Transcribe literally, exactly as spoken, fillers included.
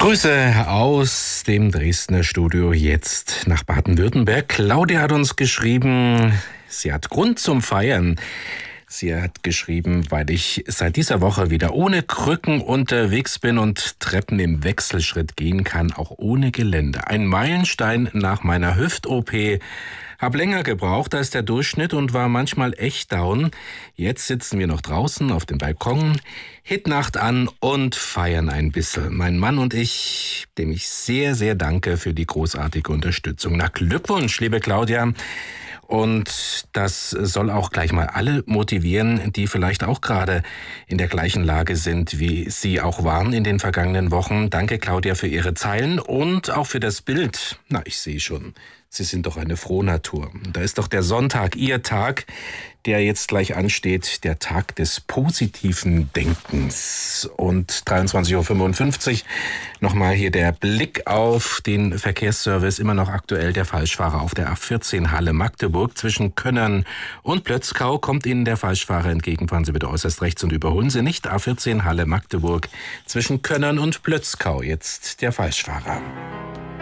Grüße aus dem Dresdner Studio jetzt nach Baden-Württemberg. Claudia hat uns geschrieben, sie hat Grund zum Feiern. Sie hat geschrieben, weil ich seit dieser Woche wieder ohne Krücken unterwegs bin und Treppen im Wechselschritt gehen kann, auch ohne Geländer. Ein Meilenstein nach meiner Hüft-O P. Hab länger gebraucht als der Durchschnitt und war manchmal echt down. Jetzt sitzen wir noch draußen auf dem Balkon, Hitnacht an und feiern ein bisschen. Mein Mann und ich, dem ich sehr, sehr danke für die großartige Unterstützung. Na, Glückwunsch, liebe Claudia. Und das soll auch gleich mal alle motivieren, die vielleicht auch gerade in der gleichen Lage sind, wie Sie auch waren in den vergangenen Wochen. Danke, Claudia, für Ihre Zeilen und auch für das Bild. Na, ich sehe schon, Sie sind doch eine Frohnatur. Da ist doch der Sonntag, Ihr Tag, der jetzt gleich ansteht, der Tag des positiven Denkens. Und dreiundzwanzig Uhr fünfundfünfzig, nochmal hier der Blick auf den Verkehrsservice, immer noch aktuell der Falschfahrer auf der A vierzehn Halle Magdeburg. Zwischen Könnern und Plötzkau kommt Ihnen der Falschfahrer entgegen. Fahren Sie bitte äußerst rechts und überholen Sie nicht. A vierzehn Halle Magdeburg, zwischen Könnern und Plötzkau jetzt der Falschfahrer.